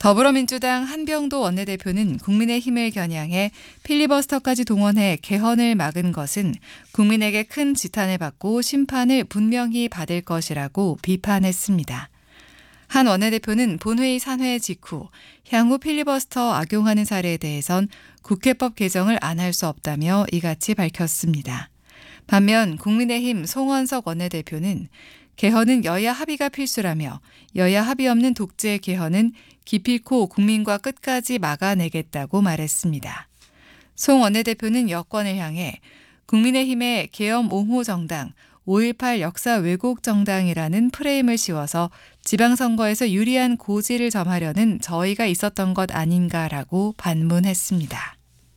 더불어민주당 한병도 원내대표는 국민의힘을 겨냥해 필리버스터까지 동원해 개헌을 막은 것은 국민에게 큰 지탄을 받고 심판을 분명히 받을 것이라고 비판했습니다. 한 원내대표는 본회의 산회 직후 향후 필리버스터 악용하는 사례에 대해선 국회법 개정을 안 할 수 없다며 이같이 밝혔습니다. 반면 국민의힘 송원석 원내대표는 개헌은 여야 합의가 필수라며 여야 합의 없는 독재 개헌은 기필코 국민과 끝까지 막아내겠다고 말했습니다. 송 원내대표는 여권을 향해 국민의힘의 계엄 옹호 정당, 5.18 역사 왜곡 정당이라는 프레임을 씌워서 지방선거에서 유리한 고지를 점하려는 저희가 있었던 것 아닌가라고 반문했습니다.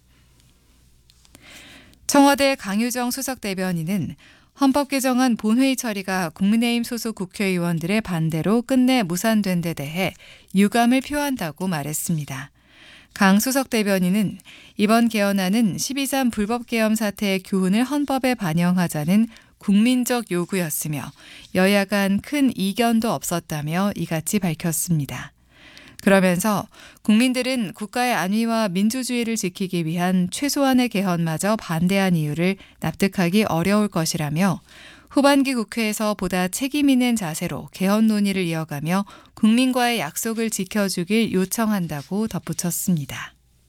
청와대 강유정 수석대변인은 헌법 개정안 본회의 처리가 국민의힘 소속 국회의원들의 반대로 끝내 무산된 데 대해 유감을 표한다고 말했습니다. 강 수석대변인은 이번 개헌안은 12.3 불법계엄 사태의 교훈을 헌법에 반영하자는 국민적 요구였으며 여야 간 큰 이견도 없었다며 이같이 밝혔습니다. 그러면서 국민들은 국가의 안위와 민주주의를 지키기 위한 최소한의 개헌마저 반대한 이유를 납득하기 어려울 것이라며 후반기 국회에서 보다 책임 있는 자세로 개헌 논의를 이어가며 국민과의 약속을 지켜주길 요청한다고 덧붙였습니다.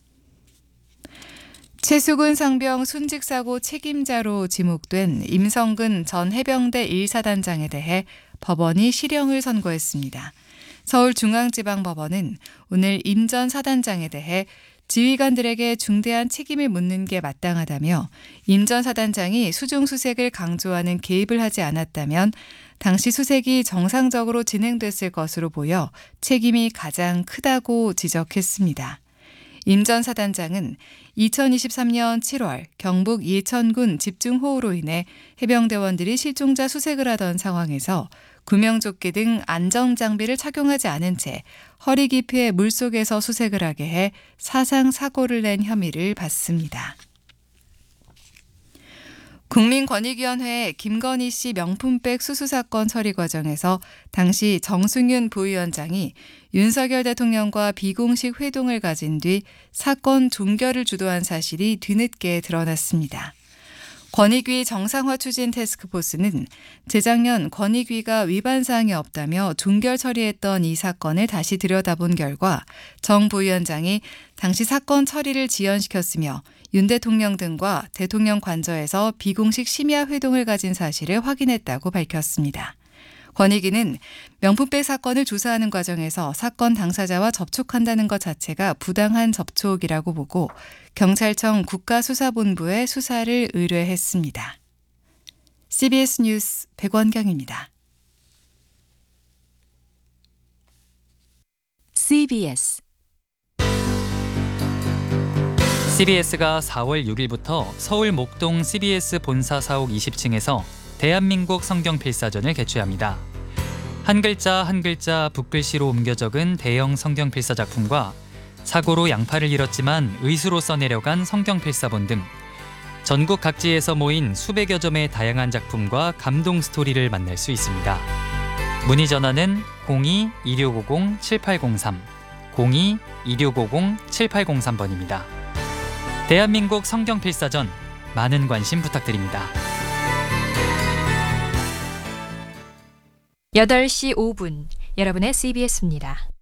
최수근 상병 순직사고 책임자로 지목된 임성근 전 해병대 1사단장에 대해 법원이 실형을 선고했습니다. 서울중앙지방법원은 오늘 임 전 사단장에 대해 지휘관들에게 중대한 책임을 묻는 게 마땅하다며 임 전 사단장이 수중수색을 강조하는 개입을 하지 않았다면 당시 수색이 정상적으로 진행됐을 것으로 보여 책임이 가장 크다고 지적했습니다. 임 전 사단장은 2023년 7월 경북 예천군 집중호우로 인해 해병대원들이 실종자 수색을 하던 상황에서 구명조끼 등 안전장비를 착용하지 않은 채 허리 깊이의 물속에서 수색을 하게 해 사상사고를 낸 혐의를 받습니다. 국민권익위원회 김건희 씨 명품백 수수 사건 처리 과정에서 당시 정승윤 부위원장이 윤석열 대통령과 비공식 회동을 가진 뒤 사건 종결을 주도한 사실이 뒤늦게 드러났습니다. 권익위 정상화 추진 태스크포스는 재작년 권익위가 위반 사항이 없다며 종결 처리했던 이 사건을 다시 들여다본 결과 정 부위원장이 당시 사건 처리를 지연시켰으며 윤 대통령 등과 대통령 관저에서 비공식 심야 회동을 가진 사실을 확인했다고 밝혔습니다. 권익위는 명품백 사건을 조사하는 과정에서 사건 당사자와 접촉한다는 것 자체가 부당한 접촉이라고 보고 경찰청 국가수사본부에 수사를 의뢰했습니다. CBS 뉴스 백원경입니다. CBS가 4월 6일부터 서울 목동 CBS 본사 사옥 20층에서 대한민국 성경 필사전을 개최합니다. 한 글자 한 글자 붓글씨로 옮겨 적은 대형 성경 필사 작품과 사고로 양팔을 잃었지만 의수로 써내려간 성경 필사본 등 전국 각지에서 모인 수백여 점의 다양한 작품과 감동 스토리를 만날 수 있습니다. 문의 전화는 02-2650-7803, 02-2650-7803번입니다. 대한민국 성경 필사전 많은 관심 부탁드립니다. 8시 5분 여러분의 CBS입니다.